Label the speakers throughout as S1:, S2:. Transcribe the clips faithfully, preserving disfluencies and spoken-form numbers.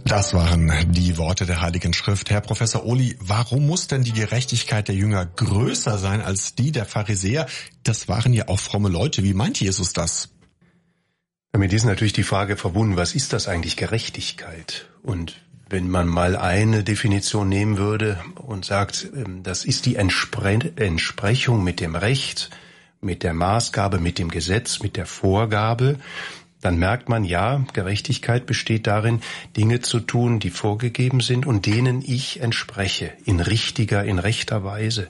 S1: Das waren die Worte der Heiligen Schrift. Herr Professor Ohly, warum muss denn die Gerechtigkeit der Jünger größer sein als die der Pharisäer? Das waren ja auch fromme Leute. Wie meint Jesus das?
S2: Damit ist natürlich die Frage verbunden, was ist das eigentlich Gerechtigkeit? Und wenn man mal eine Definition nehmen würde und sagt, das ist die Entspre- Entsprechung mit dem Recht, mit der Maßgabe, mit dem Gesetz, mit der Vorgabe, dann merkt man, ja, Gerechtigkeit besteht darin, Dinge zu tun, die vorgegeben sind und denen ich entspreche, in richtiger, in rechter Weise.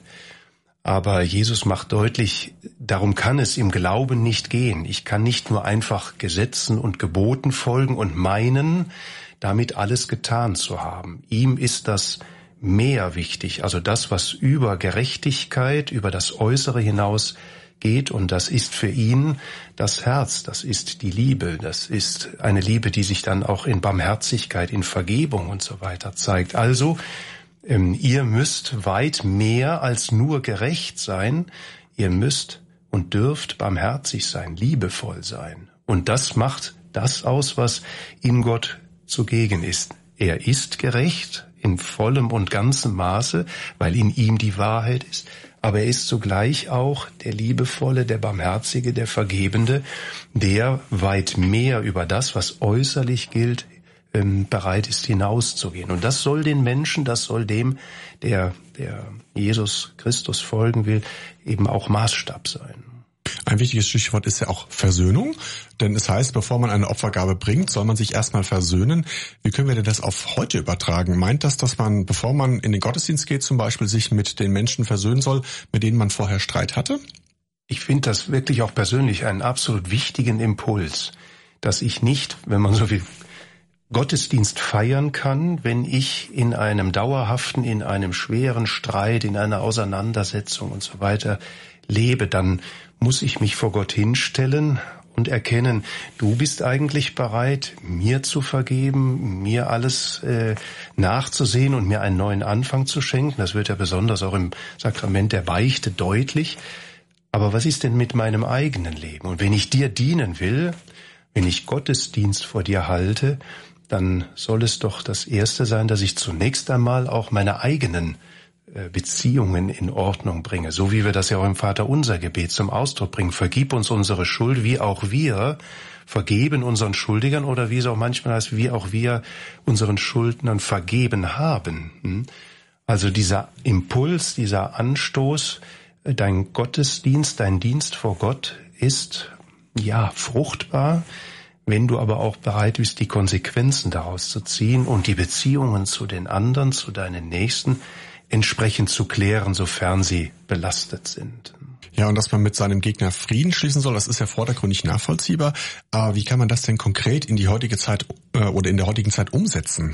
S2: Aber Jesus macht deutlich, darum kann es im Glauben nicht gehen. Ich kann nicht nur einfach Gesetzen und Geboten folgen und meinen, damit alles getan zu haben. Ihm ist das mehr wichtig, also das, was über Gerechtigkeit, über das Äußere hinaus geht, und das ist für ihn das Herz, das ist die Liebe, das ist eine Liebe, die sich dann auch in Barmherzigkeit, in Vergebung und so weiter zeigt. Also, ähm, ihr müsst weit mehr als nur gerecht sein, ihr müsst und dürft barmherzig sein, liebevoll sein. Und das macht das aus, was in Gott zugegen ist. Er ist gerecht in vollem und ganzem Maße, weil in ihm die Wahrheit ist. Aber er ist zugleich auch der Liebevolle, der Barmherzige, der Vergebende, der weit mehr über das, was äußerlich gilt, bereit ist hinauszugehen. Und das soll den Menschen, das soll dem, der, der Jesus Christus folgen will, eben auch Maßstab sein.
S1: Ein wichtiges Stichwort ist ja auch Versöhnung, denn es heißt, bevor man eine Opfergabe bringt, soll man sich erstmal versöhnen. Wie können wir denn das auf heute übertragen? Meint das, dass man, bevor man in den Gottesdienst geht, zum Beispiel sich mit den Menschen versöhnen soll, mit denen man vorher Streit hatte?
S2: Ich finde das wirklich auch persönlich einen absolut wichtigen Impuls, dass ich nicht, wenn man so will, Gottesdienst feiern kann, wenn ich in einem dauerhaften, in einem schweren Streit, in einer Auseinandersetzung und so weiter lebe, dann muss ich mich vor Gott hinstellen und erkennen, du bist eigentlich bereit, mir zu vergeben, mir alles äh, nachzusehen und mir einen neuen Anfang zu schenken. Das wird ja besonders auch im Sakrament der Beichte deutlich. Aber was ist denn mit meinem eigenen Leben? Und wenn ich dir dienen will, wenn ich Gottesdienst vor dir halte, dann soll es doch das Erste sein, dass ich zunächst einmal auch meine eigenen Beziehungen in Ordnung bringe, so wie wir das ja auch im Vaterunser Gebet zum Ausdruck bringen. Vergib uns unsere Schuld, wie auch wir vergeben unseren Schuldigern, oder wie es auch manchmal heißt, wie auch wir unseren Schuldnern vergeben haben. Also dieser Impuls, dieser Anstoß, dein Gottesdienst, dein Dienst vor Gott ist, ja, fruchtbar, wenn du aber auch bereit bist, die Konsequenzen daraus zu ziehen und die Beziehungen zu den anderen, zu deinen Nächsten, entsprechend zu klären, sofern sie belastet sind.
S1: Ja, und dass man mit seinem Gegner Frieden schließen soll, das ist ja vordergründig nachvollziehbar. Aber wie kann man das denn konkret in die heutige Zeit äh, oder in der heutigen Zeit umsetzen?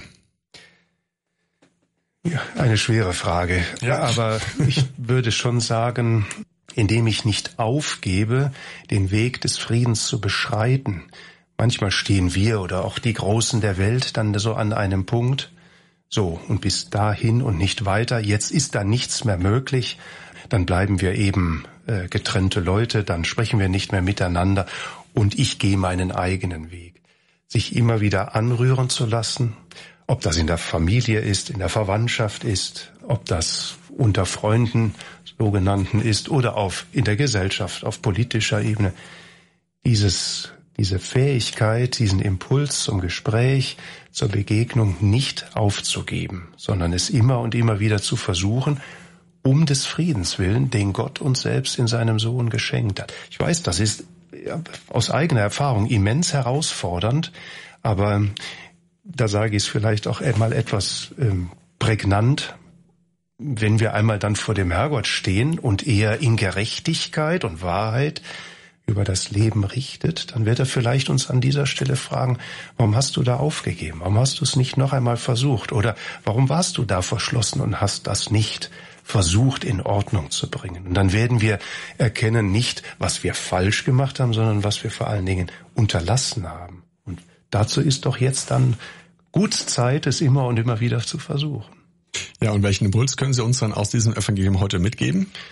S2: Ja, eine schwere Frage. Ja. Aber ich würde schon sagen, indem ich nicht aufgebe, den Weg des Friedens zu beschreiten. Manchmal stehen wir oder auch die Großen der Welt dann so an einem Punkt, so, und bis dahin und nicht weiter, jetzt ist da nichts mehr möglich, dann bleiben wir eben äh, getrennte Leute, dann sprechen wir nicht mehr miteinander und ich gehe meinen eigenen Weg. Sich immer wieder anrühren zu lassen, ob das in der Familie ist, in der Verwandtschaft ist, ob das unter Freunden, sogenannten, ist oder auf in der Gesellschaft, auf politischer Ebene, dieses diese Fähigkeit, diesen Impuls zum Gespräch, zur Begegnung nicht aufzugeben, sondern es immer und immer wieder zu versuchen, um des Friedens willen, den Gott uns selbst in seinem Sohn geschenkt hat. Ich weiß, das ist ja, aus eigener Erfahrung immens herausfordernd, aber da sage ich es vielleicht auch einmal etwas ähm, prägnant, wenn wir einmal dann vor dem Herrgott stehen und er in Gerechtigkeit und Wahrheit über das Leben richtet, dann wird er vielleicht uns an dieser Stelle fragen, warum hast du da aufgegeben? Warum hast du es nicht noch einmal versucht? Oder warum warst du da verschlossen und hast das nicht versucht in Ordnung zu bringen? Und dann werden wir erkennen, nicht, was wir falsch gemacht haben, sondern was wir vor allen Dingen unterlassen haben. Und dazu ist doch jetzt dann gut Zeit, es immer und immer wieder zu versuchen.
S1: Ja, und welchen Impuls können Sie uns dann aus diesem Evangelium heute mitgeben?